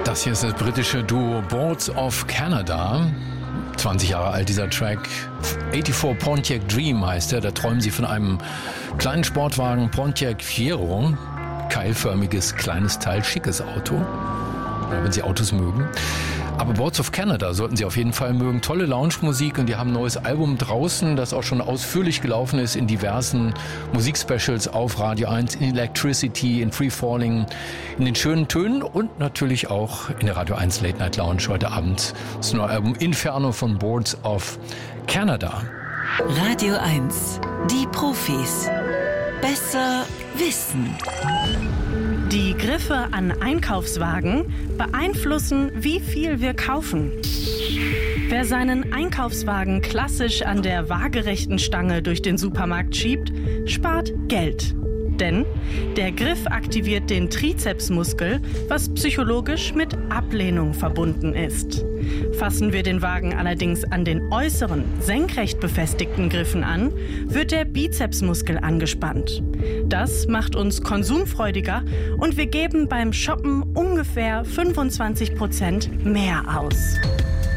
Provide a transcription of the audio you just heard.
Das hier ist das britische Duo Boards of Canada. 20 Jahre alt dieser Track. 84 Pontiac Dream heißt er. Da träumen sie von einem kleinen Sportwagen Pontiac Fiero. Keilförmiges, kleines Teil, schickes Auto. Wenn Sie Autos mögen. Aber Boards of Canada sollten Sie auf jeden Fall mögen. Tolle Lounge-Musik, und die haben ein neues Album draußen, das auch schon ausführlich gelaufen ist in diversen Musikspecials auf Radio 1, in Electricity, in Free Falling, in den schönen Tönen und natürlich auch in der Radio 1 Late Night Lounge heute Abend. Das neue Album Inferno von Boards of Canada. Radio 1, die Profis. Besser wissen. Die Griffe an Einkaufswagen beeinflussen, wie viel wir kaufen. Wer seinen Einkaufswagen klassisch an der waagerechten Stange durch den Supermarkt schiebt, spart Geld. Denn der Griff aktiviert den Trizepsmuskel, was psychologisch mit Ablehnung verbunden ist. Fassen wir den Wagen allerdings an den äußeren, senkrecht befestigten Griffen an, wird der Bizepsmuskel angespannt. Das macht uns konsumfreudiger und wir geben beim Shoppen ungefähr 25% mehr aus.